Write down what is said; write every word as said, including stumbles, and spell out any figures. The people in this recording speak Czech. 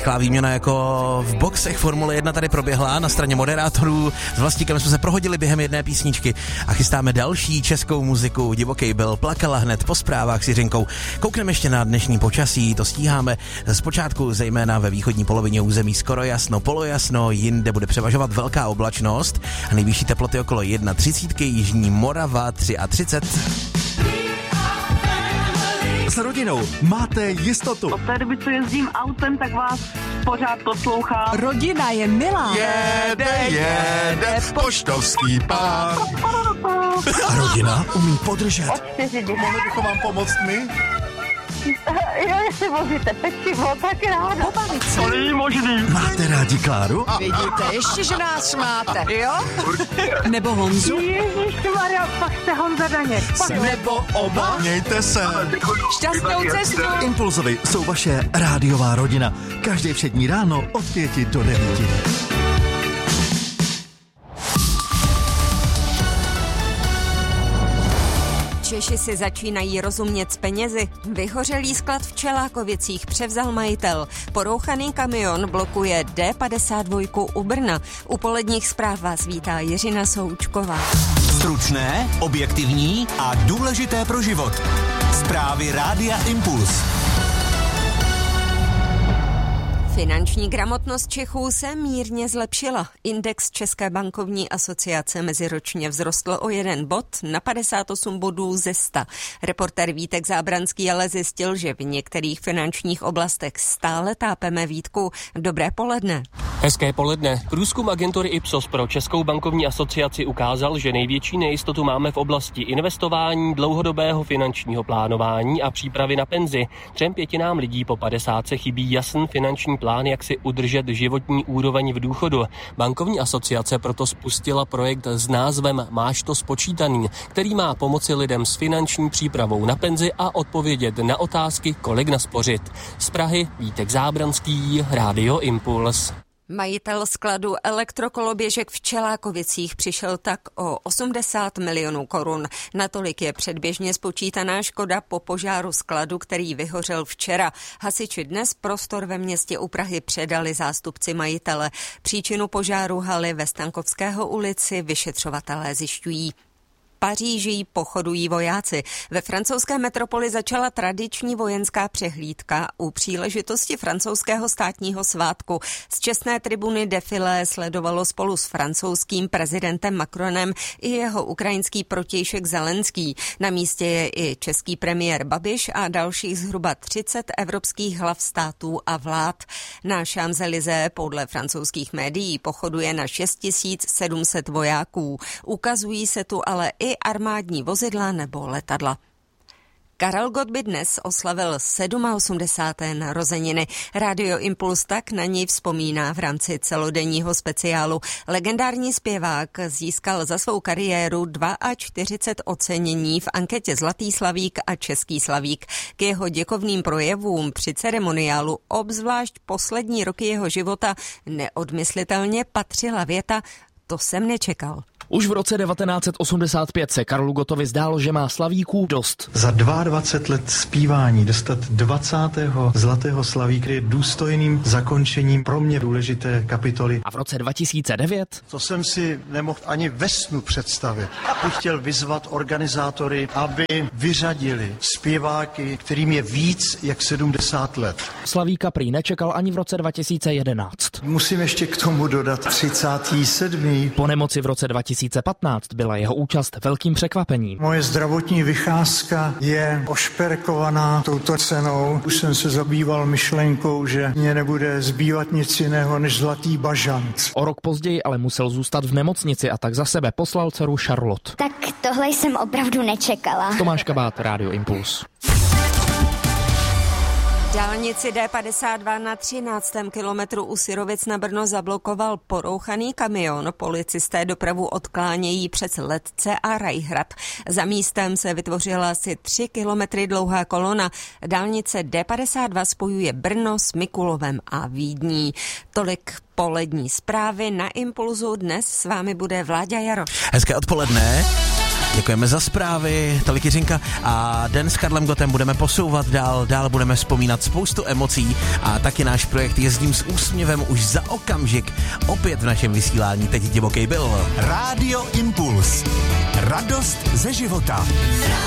rychlá výměna jako v boxech Formule jedna tady proběhla na straně moderátorů. S Vlastíkem jsme se prohodili během jedné písničky a chystáme další českou muziku. Divoký byl, Plakala hned po zprávách s Jiřinkou. Koukneme ještě na dnešní počasí, to stíháme. Zpočátku zejména ve východní polovině území skoro jasno, polojasno, jinde bude převažovat velká oblačnost a nejvyšší teploty okolo třicet jedna, jižní Morava třicet tři. S rodinou máte jistotu. Od té doby, co jezdím autem, tak vás pořád poslouchám. Rodina je milá. Jede, jede, poštovský pár. A rodina umí podržet. Od čtyři dny. Mohli bychom vám pomoct my? Jo, jestli vozíte pečivo, tak ráda. Pobavit se. To není možný. Máte rádi Kláru? Vidíte, ještě, že nás máte, jo? Nebo Honzu? Ježišmarja, pak jste Honza Daněk. Nebo oba? Mějte se. Šťastnou cestu. Impulzovi jsou vaše rádiová rodina. Každý všední ráno od pěti do devíti. Češi si začínají rozumět s penězi. Vyhořelý sklad v Čelákovicích převzal majitel. Porouchaný kamion blokuje D padesát dva u Brna. U poledních zpráv vás vítá Jiřina Součková. Stručné, objektivní a důležité pro život. Zprávy Rádia Impuls. Finanční gramotnost Čechů se mírně zlepšila. Index České bankovní asociace meziročně vzrostl o jeden bod na padesát osm bodů ze sta. Reportér Vítek Zábranský ale zjistil, že v některých finančních oblastech stále tápeme. Vítku, dobré poledne. Hezké poledne. Průzkum agentury Ipsos pro Českou bankovní asociaci ukázal, že největší nejistotu máme v oblasti investování, dlouhodobého finančního plánování a přípravy na penzi. Třem pětinám lidí po padesátce chybí jasný finanční plán, jak si udržet životní úroveň v důchodu. Bankovní asociace proto spustila projekt s názvem Máš to spočítaný, který má pomoci lidem s finanční přípravou na penzi a odpovědět na otázky, kolik naspořit. Z Prahy Vítek Zábranský, Rádio Impuls. Majitel skladu elektrokoloběžek v Čelákovicích přišel tak o osmdesát milionů korun. Natolik je předběžně spočítaná škoda po požáru skladu, který vyhořel včera. Hasiči dnes prostor ve městě u Prahy předali zástupci majitele. Příčinu požáru haly ve Stankovského ulici vyšetřovatelé zjišťují. Paříží pochodují vojáci. Ve francouzské metropoli začala tradiční vojenská přehlídka u příležitosti francouzského státního svátku. Z čestné tribuny defilé sledovalo spolu s francouzským prezidentem Macronem i jeho ukrajinský protějšek Zelenský. Na místě je i český premiér Babiš a dalších zhruba třicet evropských hlav států a vlád. Na Champs-Élysées podle francouzských médií pochoduje na šest tisíc sedm set vojáků. Ukazují se tu ale i armádní vozidla nebo letadla. Karel Gott by dnes oslavil osmdesáté sedmé narozeniny. Rádio Impuls tak na něj vzpomíná v rámci celodenního speciálu. Legendární zpěvák získal za svou kariéru čtyřicet dva ocenění v anketě Zlatý slavík a Český slavík. K jeho děkovným projevům při ceremoniálu, obzvlášť poslední roky jeho života, neodmyslitelně patřila věta: to jsem nečekal. Už v roce devatenáct set osmdesát pět se Karlu Gottovi zdálo, že má slavíků dost. Za dvacet dva let zpívání dostat dvacátého zlatého slavíka je důstojným zakončením pro mě důležité kapitoly. A v roce dva tisíce devět... To jsem si nemohl ani ve snu představit. Bych chtěl vyzvat organizátory, aby vyřadili zpěváky, kterým je víc jak sedmdesát let. Slavíka prý nečekal ani v roce dva tisíce jedenáct. Musím ještě k tomu dodat třicátý sedmý Po nemoci v roce dva tisíce patnáct byla jeho účast velkým překvapením. Moje zdravotní vycházka je ošperkovaná touto cenou. Už jsem se zabýval myšlenkou, že mě nebude zbývat nic jiného než zlatý bažant. O rok později ale musel zůstat v nemocnici a tak za sebe poslal dceru Charlotte. Tak tohle jsem opravdu nečekala. Tomáš Kabát, Rádio Impuls. Dálnici D padesát dva na třináctém kilometru u Syrovic na Brno zablokoval porouchaný kamion. Policisté dopravu odklánějí přes Letce a Rajhrad. Za místem se vytvořila asi tři kilometry dlouhá kolona. Dálnice D padesát dva spojuje Brno s Mikulovem a Vídní. Tolik polední zprávy na Impulzu. Dnes s vámi bude Vláďa Jaroš. Hezké odpoledne. Děkujeme za zprávy, tolik Jiřinka a den s Karlem Gottem budeme posouvat dál, dál budeme vzpomínat spoustu emocí a taky náš projekt Jezdím s úsměvem už za okamžik opět v našem vysílání, teď Divoký byl. Rádio Impuls. Radost ze života.